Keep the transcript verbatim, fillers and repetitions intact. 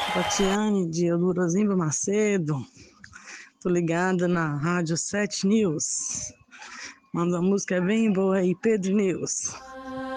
Tatiane de Eldurazinho Macedo, tô ligada na Rádio sete News. Manda uma música bem boa aí, Pedro News.